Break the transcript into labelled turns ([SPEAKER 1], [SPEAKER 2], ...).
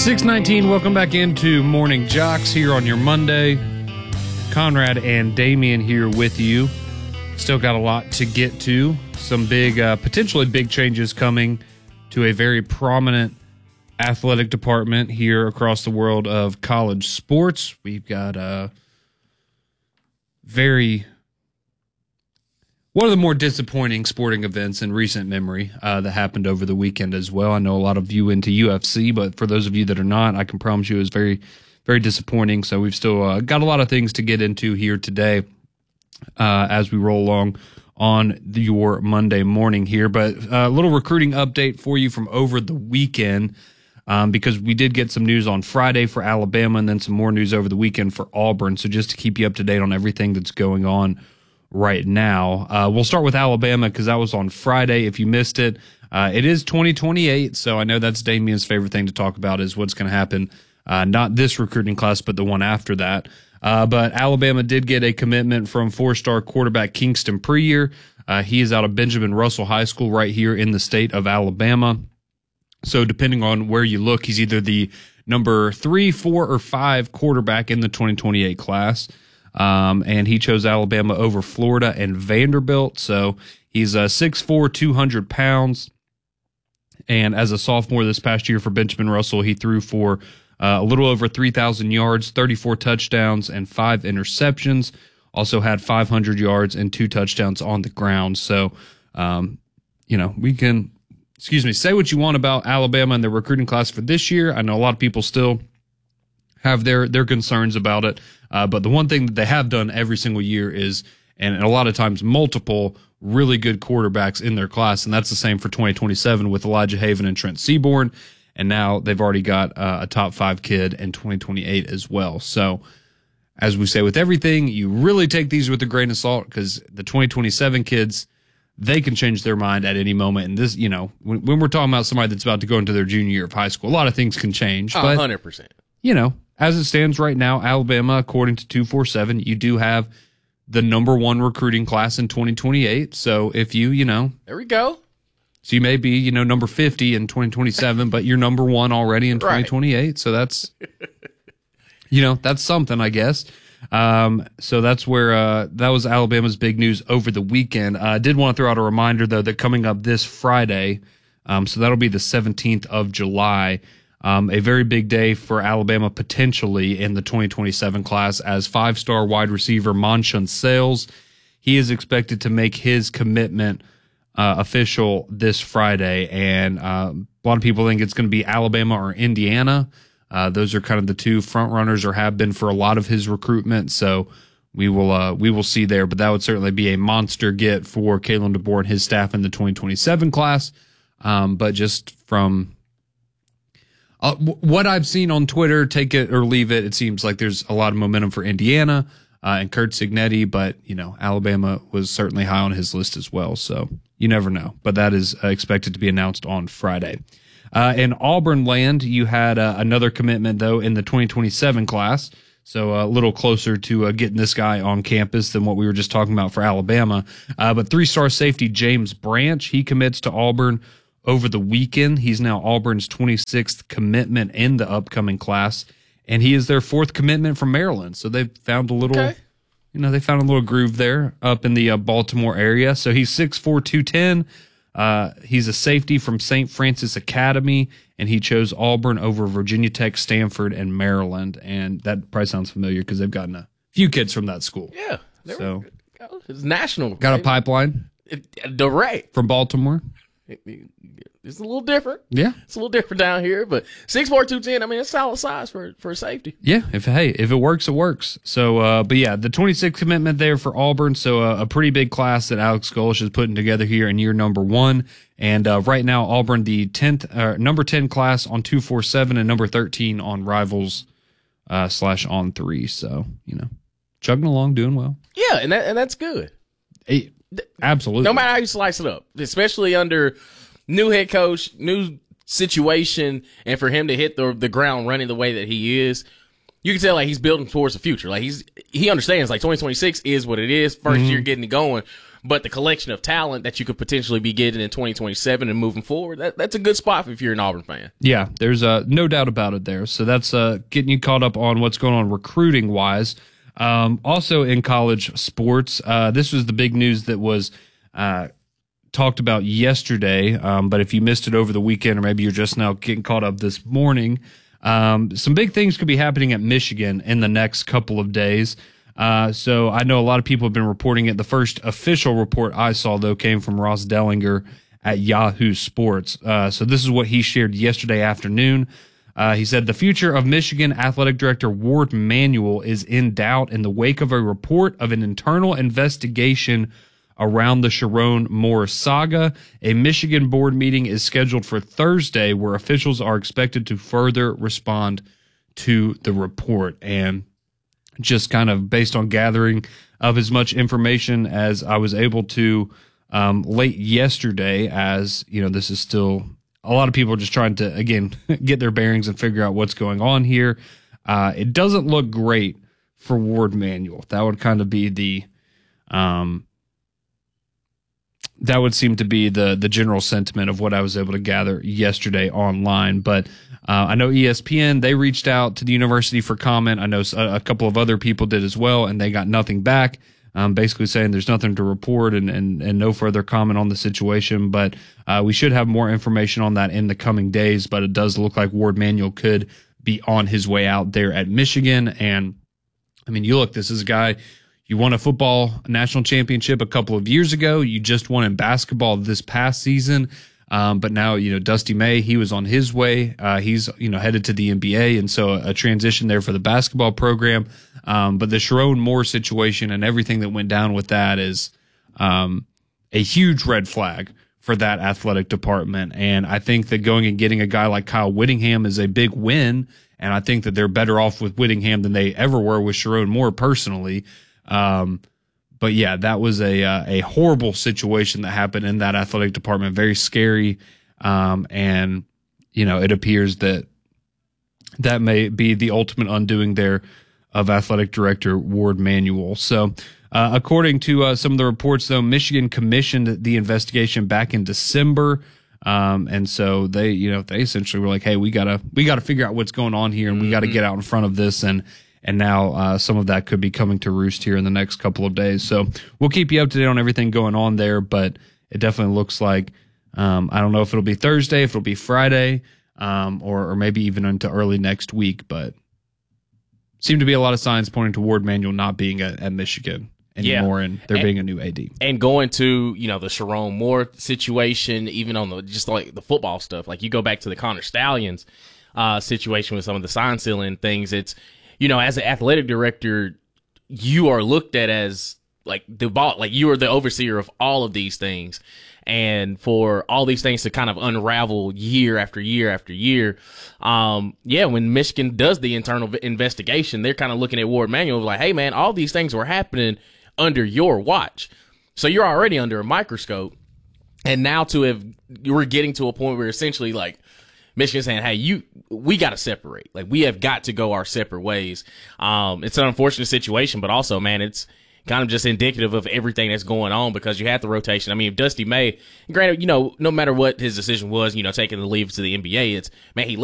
[SPEAKER 1] 6:19, welcome back into Morning Jocks here on your Monday. Conrad and Damian here with you. Still got a lot to get to. Some big, potentially big changes coming to a very prominent athletic department here across the world of college sports. We've got one of the more disappointing sporting events in recent memory that happened over the weekend as well. I know a lot of you into UFC, but for those of you that are not, I can promise you it was very, very disappointing. So we've still got a lot of things to get into here today as we roll along on your Monday morning here. But a little recruiting update for you from over the weekend because we did get some news on Friday for Alabama and then some more news over the weekend for Auburn. So just to keep you up to date on everything that's going on right now. We'll start with Alabama because that was on Friday. If you missed it, it is 2028, so I know that's Damian's favorite thing to talk about is what's going to happen, not this recruiting class, but the one after that. But Alabama did get a commitment from four-star quarterback Kingston Preyer. He is out of Benjamin Russell High School right here in the state of Alabama. So depending on where you look, he's either the number 3, 4, or 5 quarterback in the 2028 class. And he chose Alabama over Florida and Vanderbilt. So he's 6'4", 200 pounds. And as a sophomore this past year for Benjamin Russell, he threw for a little over 3,000 yards, 34 touchdowns, and 5 interceptions. Also had 500 yards and 2 touchdowns on the ground. So, we can, say what you want about Alabama and their recruiting class for this year. I know a lot of people still have their concerns about it. But the one thing that they have done every single year is, and a lot of times multiple really good quarterbacks in their class, and that's the same for 2027 with Elijah Haven and Trent Seaborn, and now they've already got a top 5 kid in 2028 as well. So as we say with everything, you really take these with a grain of salt because the 2027 kids, they can change their mind at any moment. And this, when we're talking about somebody that's about to go into their junior year of high school, a lot of things can change.
[SPEAKER 2] 100%.
[SPEAKER 1] As it stands right now, Alabama, according to 247, you do have the number 1 recruiting class in 2028. So if you,
[SPEAKER 2] there we go.
[SPEAKER 1] So you may be, number 50 in 2027, but you're number 1 already in 2028. Right. So that's, that's something, I guess. So that's where that was Alabama's big news over the weekend. I did want to throw out a reminder, though, that coming up this Friday, so that'll be the 17th of July, a very big day for Alabama potentially in the 2027 class as 5-star wide receiver Monshon Sales. He is expected to make his commitment official this Friday, and a lot of people think it's going to be Alabama or Indiana. Those are kind of the two front runners or have been for a lot of his recruitment, so we will see there. But that would certainly be a monster get for Kalen DeBoer and his staff in the 2027 class. But just from what I've seen on Twitter, take it or leave it, it seems like there's a lot of momentum for Indiana and Kurt Signetti, but, Alabama was certainly high on his list as well, so you never know. But that is expected to be announced on Friday. In Auburn land, you had another commitment, though, in the 2027 class, so a little closer to getting this guy on campus than what we were just talking about for Alabama. But 3-star safety James Branch, he commits to Auburn over the weekend. He's now Auburn's 26th commitment in the upcoming class, and he is their 4th commitment from Maryland. So they've found a little, they found a little groove there up in the Baltimore area. So he's 6'4", 210. He's a safety from St. Francis Academy, and he chose Auburn over Virginia Tech, Stanford, and Maryland. And that probably sounds familiar because they've gotten a few kids from that school.
[SPEAKER 2] Yeah.
[SPEAKER 1] So
[SPEAKER 2] it's national.
[SPEAKER 1] Got a pipeline.
[SPEAKER 2] Direct.
[SPEAKER 1] From Baltimore.
[SPEAKER 2] It's a little different.
[SPEAKER 1] Yeah.
[SPEAKER 2] It's a little different down here, but 6'4", 210, it's solid size for a safety.
[SPEAKER 1] Yeah, if it works, it works. So, but yeah, the 26th commitment there for Auburn, so a pretty big class that Alex Golesh is putting together here in year number 1. And right now, Auburn, the number 10 class on 247 and number 13 on Rivals / on 3. So, chugging along, doing well.
[SPEAKER 2] Yeah, and that's good.
[SPEAKER 1] Absolutely.
[SPEAKER 2] No matter how you slice it up, especially under new head coach, new situation, and for him to hit the ground running the way that he is, you can tell he's building towards the future. He understands 2026 is what it is. First year getting it going, but the collection of talent that you could potentially be getting in 2027 and moving forward, that's a good spot if you're an Auburn fan.
[SPEAKER 1] Yeah, there's no doubt about it there. So that's getting you caught up on what's going on recruiting-wise. Also in college sports, this was the big news that was talked about yesterday, but if you missed it over the weekend or maybe you're just now getting caught up this morning, some big things could be happening at Michigan in the next couple of days. So I know a lot of people have been reporting it. The first official report I saw, though, came from Ross Dellinger at Yahoo Sports. So this is what he shared yesterday afternoon. He said, the future of Michigan Athletic Director Ward Manuel is in doubt in the wake of a report of an internal investigation around the Sharon Moore saga. A Michigan board meeting is scheduled for Thursday where officials are expected to further respond to the report. And just kind of based on gathering of as much information as I was able to late yesterday, as you know, this is still a lot of people are just trying to, again, get their bearings and figure out what's going on here. It doesn't look great for Ward Manuel. That would kind of be the that would seem to be the general sentiment of what I was able to gather yesterday online. But I know ESPN, they reached out to the university for comment. I know a couple of other people did as well, and they got nothing back, basically saying there's nothing to report and no further comment on the situation. But we should have more information on that in the coming days. But it does look like Ward Manuel could be on his way out there at Michigan. And, I mean, you look, this is a guy, you won a football national championship a couple of years ago. You just won in basketball this past season. But now, you know, Dusty May, he was on his way. He's, you know, headed to the NBA. And so a transition there for the basketball program. But the Sharon Moore situation and everything that went down with that is a huge red flag for that athletic department. And I think that going and getting a guy like Kyle Whittingham is a big win. And I think that they're better off with Whittingham than they ever were with Sharon Moore personally. But yeah, that was a horrible situation that happened in that athletic department. Very scary. And, you know, it appears that may be the ultimate undoing there of athletic director Ward Manuel. So, according to some of the reports, though, Michigan commissioned the investigation back in December. And so they essentially were like, hey, we gotta figure out what's going on here, and we gotta get out in front of this. And now some of that could be coming to roost here in the next couple of days. So we'll keep you up to date on everything going on there, but it definitely looks like, I don't know if it'll be Thursday, if it'll be Friday, or maybe even into early next week, but seem to be a lot of signs pointing to Ward Manuel not being at Michigan anymore, and there being a new AD. And
[SPEAKER 2] going to, you know, the Sharon Moore situation, even on just like the football stuff, like you go back to the Connor Stallions situation with some of the sign stealing things, it's, you know, as an athletic director, you are looked at as like the ball, like you are the overseer of all of these things. And for all these things to kind of unravel year after year after year, when Michigan does the internal investigation, they're kind of looking at Ward Manuel like, hey, man, all these things were happening under your watch. So you're already under a microscope. And now we're getting to a point where essentially like Michigan saying, hey, we got to separate. Like, we have got to go our separate ways. It's an unfortunate situation, but also, man, it's kind of just indicative of everything that's going on because you have the rotation. I mean, if Dusty May, granted, you know, no matter what his decision was, you know, taking the leave to the NBA, it's, man, he